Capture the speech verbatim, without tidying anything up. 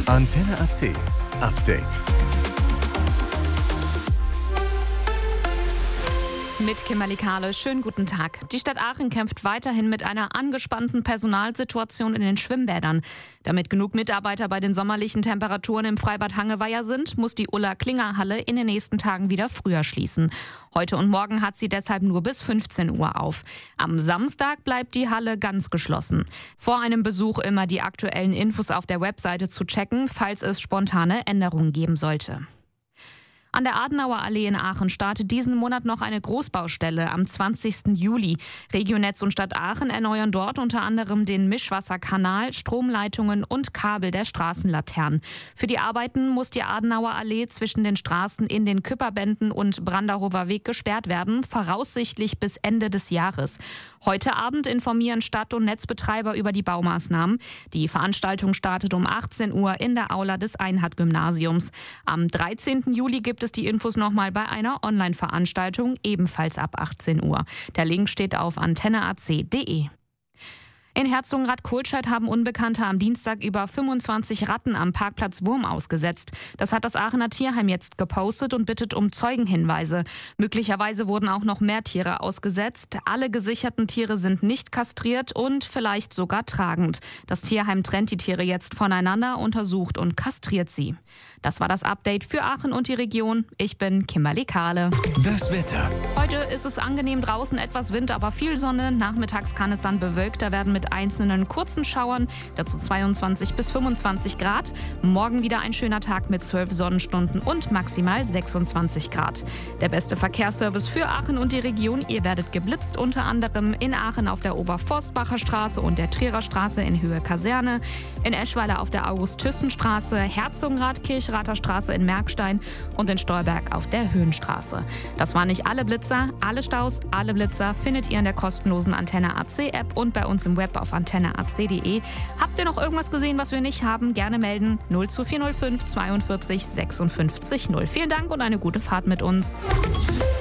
Antenne A C Update. Mit Kimberly Kahle, schönen guten Tag. Die Stadt Aachen kämpft weiterhin mit einer angespannten Personalsituation in den Schwimmbädern. Damit genug Mitarbeiter bei den sommerlichen Temperaturen im Freibad Hangeweiher sind, muss die Ulla-Klinger-Halle in den nächsten Tagen wieder früher schließen. Heute und morgen hat sie deshalb nur bis fünfzehn Uhr auf. Am Samstag bleibt die Halle ganz geschlossen. Vor einem Besuch immer die aktuellen Infos auf der Webseite zu checken, falls es spontane Änderungen geben sollte. An der Adenauer Allee in Aachen startet diesen Monat noch eine Großbaustelle am zwanzigsten Juli. Regionetz und Stadt Aachen erneuern dort unter anderem den Mischwasserkanal, Stromleitungen und Kabel der Straßenlaternen. Für die Arbeiten muss die Adenauer Allee zwischen den Straßen in den Küpperbänden und Branderhofer Weg gesperrt werden, voraussichtlich bis Ende des Jahres. Heute Abend informieren Stadt- und Netzbetreiber über die Baumaßnahmen. Die Veranstaltung startet um achtzehn Uhr in der Aula des Einhard-Gymnasiums. Am dreizehnten Juli gibt es die Infos nochmal bei einer Online-Veranstaltung, ebenfalls ab achtzehn Uhr. Der Link steht auf antenne a c punkt d e. In Herzogenrath-Kohlscheid haben Unbekannte am Dienstag über fünfundzwanzig Ratten am Parkplatz Wurm ausgesetzt. Das hat das Aachener Tierheim jetzt gepostet und bittet um Zeugenhinweise. Möglicherweise wurden auch noch mehr Tiere ausgesetzt. Alle gesicherten Tiere sind nicht kastriert und vielleicht sogar tragend. Das Tierheim trennt die Tiere jetzt voneinander, untersucht und kastriert sie. Das war das Update für Aachen und die Region. Ich bin Kimberly Kahle. Das Wetter. Heute ist es angenehm draußen, etwas Wind, aber viel Sonne. Nachmittags kann es dann bewölkter werden mit einzelnen kurzen Schauern, dazu zweiundzwanzig bis fünfundzwanzig Grad. Morgen wieder ein schöner Tag mit zwölf Sonnenstunden und maximal sechsundzwanzig Grad. Der beste Verkehrsservice für Aachen und die Region. Ihr werdet geblitzt, unter anderem in Aachen auf der Oberforstbacher Straße und der Trierer Straße in Höhe Kaserne, in Eschweiler auf der August-Thyssen-Straße, Herzogenrath, Kirchrather Straße in Merkstein und in Stolberg auf der Höhenstraße. Das waren nicht alle Blitzer, alle Staus, alle Blitzer findet ihr in der kostenlosen Antenne A C App und bei uns im Web auf antenne a c punkt d e. Habt ihr noch irgendwas gesehen, was wir nicht haben? Gerne melden. null zwei vier null fünf zweiundvierzig sechsundfünfzig null. Vielen Dank und eine gute Fahrt mit uns.